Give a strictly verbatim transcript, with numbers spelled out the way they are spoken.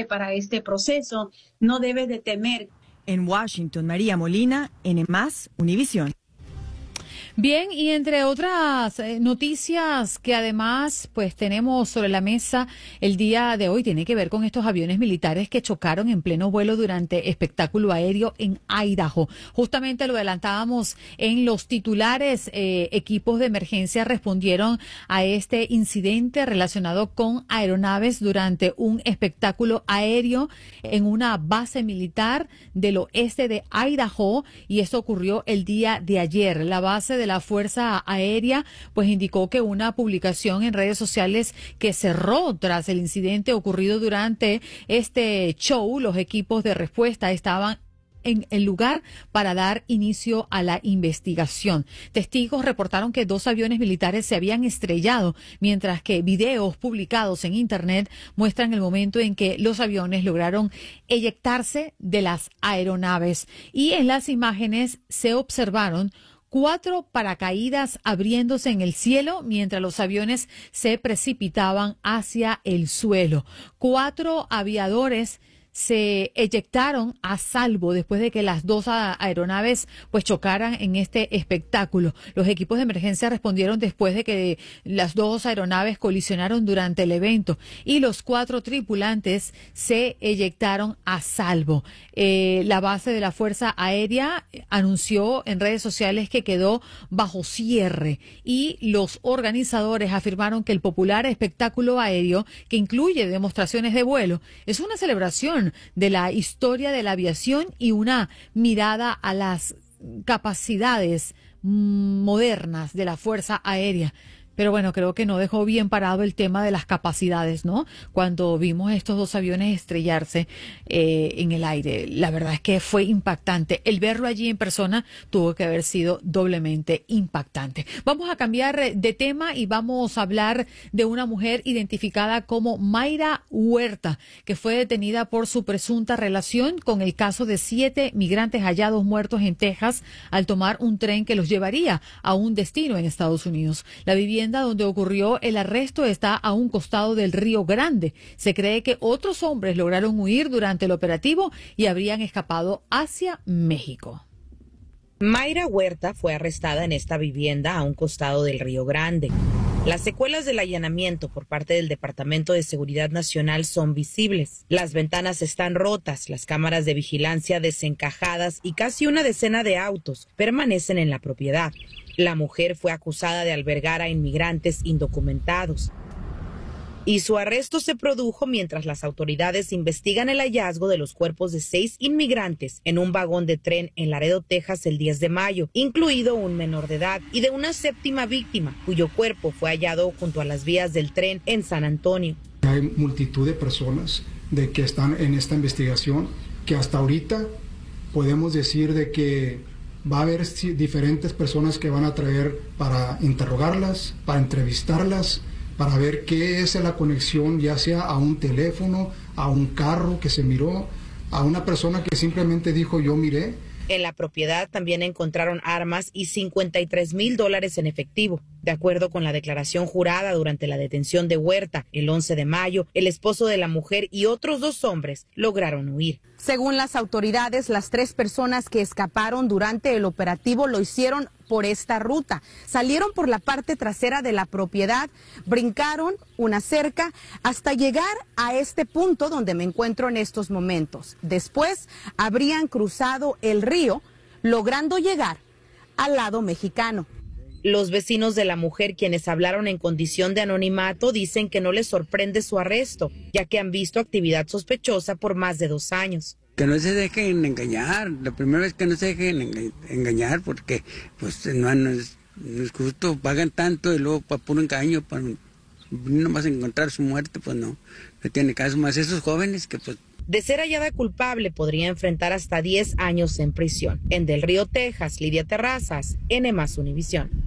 prepare para este proceso, no debe de temer. En Washington, María Molina, N más, Univisión. Bien, y entre otras eh, noticias que además pues tenemos sobre la mesa el día de hoy, tiene que ver con estos aviones militares que chocaron en pleno vuelo durante espectáculo aéreo en Idaho. Justamente lo adelantábamos en los titulares, eh, equipos de emergencia respondieron a este incidente relacionado con aeronaves durante un espectáculo aéreo en una base militar del oeste de Idaho, y esto ocurrió el día de ayer. La base de de la Fuerza Aérea pues indicó que una publicación en redes sociales que cerró tras el incidente ocurrido durante este show, los equipos de respuesta estaban en el lugar para dar inicio a la investigación. Testigos reportaron que dos aviones militares se habían estrellado, mientras que videos publicados en Internet muestran el momento en que los aviones lograron eyectarse de las aeronaves. Y en las imágenes se observaron cuatro paracaídas abriéndose en el cielo mientras los aviones se precipitaban hacia el suelo. Cuatro aviadores se eyectaron a salvo después de que las dos aeronaves pues chocaran en este espectáculo. Los equipos de emergencia respondieron después de que las dos aeronaves colisionaron durante el evento y los cuatro tripulantes se eyectaron a salvo. Eh, la base de la Fuerza Aérea anunció en redes sociales que quedó bajo cierre, y los organizadores afirmaron que el popular espectáculo aéreo, que incluye demostraciones de vuelo, es una celebración de la historia de la aviación y una mirada a las capacidades modernas de la Fuerza Aérea. Pero bueno, creo que no dejó bien parado el tema de las capacidades, ¿no? Cuando vimos estos dos aviones estrellarse eh, en el aire, la verdad es que fue impactante. El verlo allí en persona tuvo que haber sido doblemente impactante. Vamos a cambiar de tema y vamos a hablar de una mujer identificada como Mayra Huerta, que fue detenida por su presunta relación con el caso de siete migrantes hallados muertos en Texas al tomar un tren que los llevaría a un destino en Estados Unidos. La vivienda donde ocurrió el arresto está a un costado del Río Grande. Se cree que otros hombres lograron huir durante el operativo y habrían escapado hacia México. Mayra Huerta fue arrestada en esta vivienda a un costado del Río Grande. Las secuelas del allanamiento por parte del Departamento de Seguridad Nacional son visibles. Las ventanas están rotas, las cámaras de vigilancia desencajadas y casi una decena de autos permanecen en la propiedad. La mujer fue acusada de albergar a inmigrantes indocumentados, y su arresto se produjo mientras las autoridades investigan el hallazgo de los cuerpos de seis inmigrantes en un vagón de tren en Laredo, Texas, el diez de mayo, incluido un menor de edad, y de una séptima víctima, cuyo cuerpo fue hallado junto a las vías del tren en San Antonio. Hay multitud de personas de que están en esta investigación, que hasta ahorita podemos decir de que va a haber diferentes personas que van a traer para interrogarlas, para entrevistarlas, para ver qué es la conexión, ya sea a un teléfono, a un carro que se miró, a una persona que simplemente dijo yo miré. En la propiedad también encontraron armas y cincuenta y tres mil dólares en efectivo. De acuerdo con la declaración jurada durante la detención de Huerta el once de mayo, el esposo de la mujer y otros dos hombres lograron huir. Según las autoridades, las tres personas que escaparon durante el operativo lo hicieron por esta ruta. Salieron por la parte trasera de la propiedad, brincaron una cerca hasta llegar a este punto donde me encuentro en estos momentos. Después habrían cruzado el río, logrando llegar al lado mexicano. Los vecinos de la mujer, quienes hablaron en condición de anonimato, dicen que no les sorprende su arresto, ya que han visto actividad sospechosa por más de dos años. Que no se dejen engañar, la primera vez que no se dejen engañar, porque pues no, no, es, no es justo, pagan tanto y luego para puro engaño, para no más encontrar su muerte, pues no, no tiene caso, más esos jóvenes que pues... De ser hallada culpable, podría enfrentar hasta diez años en prisión. En Del Río, Texas, Lidia Terrazas, N más Univisión.